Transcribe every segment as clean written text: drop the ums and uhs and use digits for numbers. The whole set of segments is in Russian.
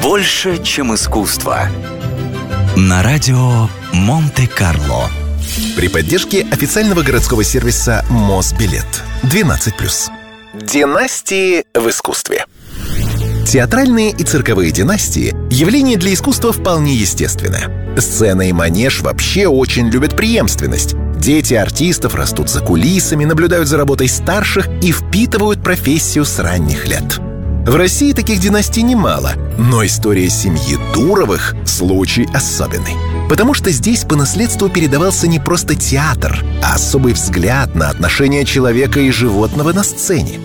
Больше, чем искусство. На радио Монте-Карло. При поддержке официального городского сервиса Мосбилет. 12+. Династии в искусстве. Театральные и цирковые династии – явление для искусства вполне естественное. Сцена и манеж вообще очень любят преемственность. Дети артистов растут за кулисами, наблюдают за работой старших и впитывают профессию с ранних лет. В России таких династий немало, но история семьи Дуровых – случай особенный. Потому что здесь по наследству передавался не просто театр, а особый взгляд на отношения человека и животного на сцене.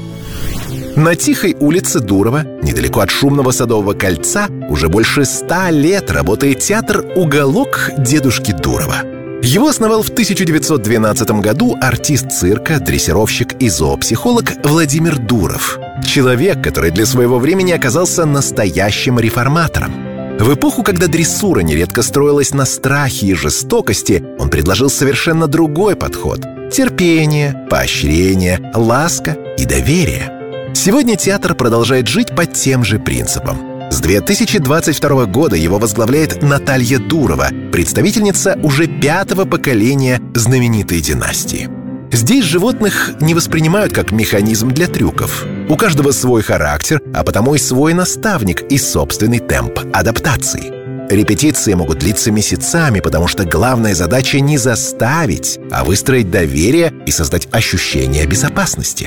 На Тихой улице Дурова, недалеко от шумного Садового кольца, уже больше 100 лет работает театр «Уголок дедушки Дурова». Его основал в 1912 году артист цирка, дрессировщик и зоопсихолог Владимир Дуров. Человек, который для своего времени оказался настоящим реформатором. В эпоху, когда дрессура нередко строилась на страхе и жестокости, он предложил совершенно другой подход – терпение, поощрение, ласка и доверие. Сегодня театр продолжает жить по тем же принципам. С 2022 года его возглавляет Наталья Дурова, представительница уже 5-го поколения знаменитой династии. Здесь животных не воспринимают как механизм для трюков. У каждого свой характер, а потому и свой наставник и собственный темп адаптации. Репетиции могут длиться месяцами, потому что главная задача не заставить, а выстроить доверие и создать ощущение безопасности.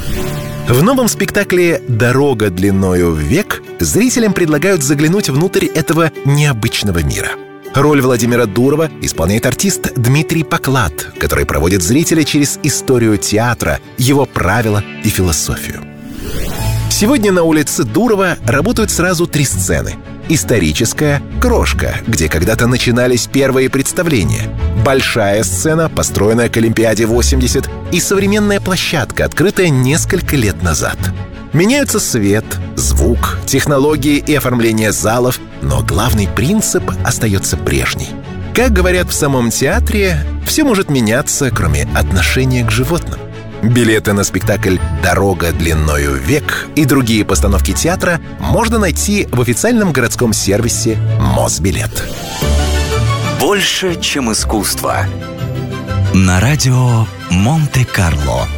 В новом спектакле «Дорога длиною в век» зрителям предлагают заглянуть внутрь этого необычного мира. Роль Владимира Дурова исполняет артист Дмитрий Поклад, который проводит зрителя через историю театра, его правила и философию. Сегодня на улице Дурова работают сразу 3 сцены. Историческая «Крошка», где когда-то начинались первые представления. Большая сцена, построенная к Олимпиаде 80, и современная площадка, открытая несколько лет назад. Меняются свет, звук, технологии и оформление залов, но главный принцип остается прежний. Как говорят в самом театре, все может меняться, кроме отношения к животным. Билеты на спектакль «Дорога длиною в век» и другие постановки театра можно найти в официальном городском сервисе Мосбилет. Больше, чем искусство. На радио Монте-Карло.